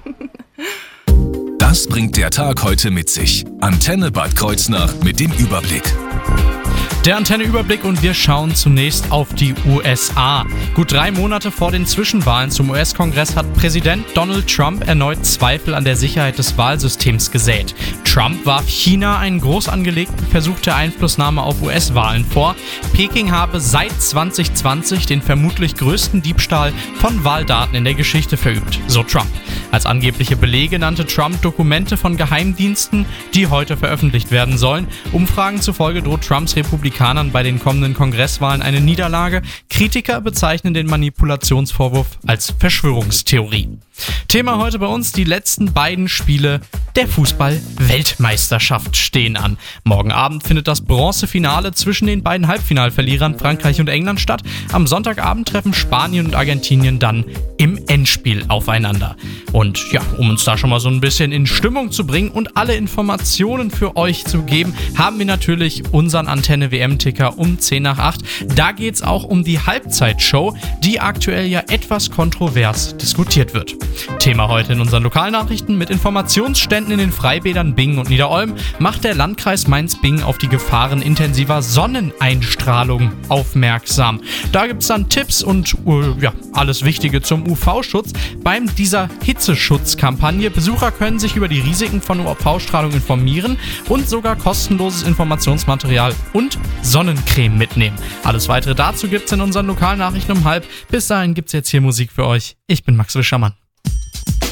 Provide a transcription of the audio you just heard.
Das bringt der Tag heute mit sich. Antenne Bad Kreuznach mit dem Überblick. Der Antenne-Überblick und wir schauen zunächst auf die USA. Gut 3 Monate vor den Zwischenwahlen zum US-Kongress hat Präsident Donald Trump erneut Zweifel an der Sicherheit des Wahlsystems gesät. Trump warf China einen groß angelegten Versuch der Einflussnahme auf US-Wahlen vor. Peking habe seit 2020 den vermutlich größten Diebstahl von Wahldaten in der Geschichte verübt, so Trump. Als angebliche Belege nannte Trump Dokumente von Geheimdiensten, die heute veröffentlicht werden sollen. Umfragen zufolge droht Trumps Republikanern bei den kommenden Kongresswahlen eine Niederlage. Kritiker bezeichnen den Manipulationsvorwurf als Verschwörungstheorie. Thema heute bei uns: die letzten beiden Spiele der Fußball-Weltmeisterschaft stehen an. Morgen Abend findet das Bronzefinale zwischen den beiden Halbfinalverlierern Frankreich und England statt. Am Sonntagabend treffen Spanien und Argentinien dann im Endspiel aufeinander. Und ja, um uns da schon mal so ein bisschen in Stimmung zu bringen und alle Informationen für euch zu geben, haben wir natürlich unseren Antenne-WM-Ticker um 10 nach 8. Da geht es auch um die Halbzeitshow, die aktuell ja etwas kontrovers diskutiert wird. Thema heute in unseren Lokalnachrichten: mit Informationsständen in den Freibädern Bingen und Niederolm macht der Landkreis Mainz-Bingen auf die Gefahren intensiver Sonneneinstrahlung aufmerksam. Da gibt es dann Tipps und alles Wichtige zum UV-Schutz bei dieser Hitzeschutzkampagne. Besucher können sich über die Risiken von UV-Strahlung informieren und sogar kostenloses Informationsmaterial und Sonnencreme mitnehmen. Alles weitere dazu gibt es in unseren Lokalnachrichten um 12:30. Bis dahin gibt es jetzt hier Musik für euch. Ich bin Max Wischermann.